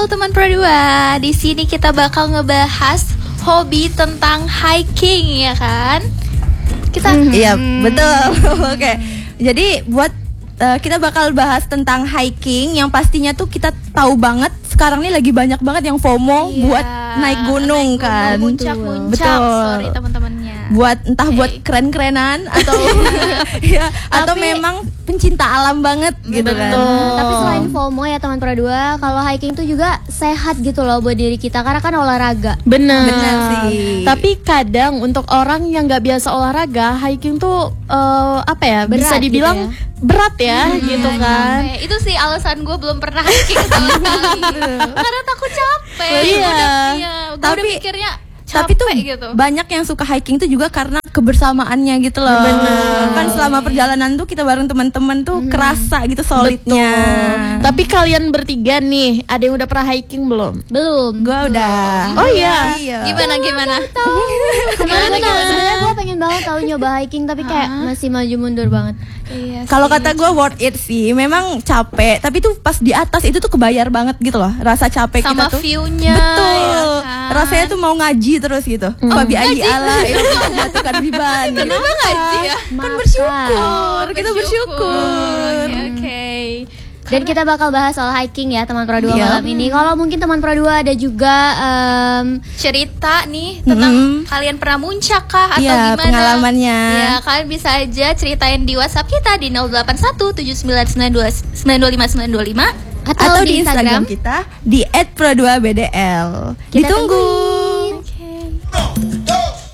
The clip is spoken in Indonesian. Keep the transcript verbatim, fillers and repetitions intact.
Halo teman Pro dua. Di sini kita bakal ngebahas hobi tentang hiking, ya kan? Kita mm-hmm. Iya, betul. Oke. Okay. Jadi buat uh, kita bakal bahas tentang hiking yang pastinya tuh kita tahu banget sekarang ini lagi banyak banget yang FOMO iya, buat naik gunung, naik gunung kan. Muncak-muncak. Sorry teman-temannya. Buat entah hey. buat keren-kerenan atau ya, atau memang pencinta alam banget gitu kan. Tapi selain FOMO ya teman Pro dua, kalau hiking tuh juga sehat gitu loh buat diri kita karena kan olahraga. Benar. Benar sih. Tapi kadang untuk orang yang nggak biasa olahraga, hiking tuh uh, apa ya? Berat bisa dibilang gitu ya. berat ya, hmm, gitu kan. Capek. Itu sih alasan gue belum pernah hiking sama sekali. Karena takut capek. Iya. Iya, gue udah mikirnya tapi tuh gitu. Banyak yang suka hiking tuh juga karena kebersamaannya gitu loh. Bener. Kan selama perjalanan tuh kita bareng teman-teman tuh hmm. kerasa gitu solidnya. Betul. Tapi kalian bertiga nih, ada yang udah pernah hiking belum? Belum. Gua udah. Oh iya. iya. Gimana gimana? Sebenarnya gue pengen banget tahu nyoba hiking tapi kayak masih maju mundur banget. Iya. Kalau kata gue worth it sih, memang capek, tapi tuh pas di atas itu tuh kebayar banget gitu loh, rasa capek sama kita tuh. Sama view-nya. Betul. Ya kan? Rasanya tuh mau ngaji terus gitu. Hmm. Babi ayi ala itu jatuhkan biban. Kenapa ngaji ya? Kan bersyukur, kita bersyukur. Oke. Okay. Dan kita bakal bahas soal hiking ya teman Pro dua yeah. malam ini. Kalau mungkin teman Pro dua ada juga um, cerita nih tentang mm-hmm. kalian pernah muncak kah atau yeah, gimana? Pengalamannya. Ya, kalian bisa aja ceritain di WhatsApp kita di nol delapan satu tujuh sembilan sembilan dua sembilan dua lima sembilan dua lima atau, atau di Instagram, Instagram kita di et pro dua b d l. Kita Ditunggu. tunggu.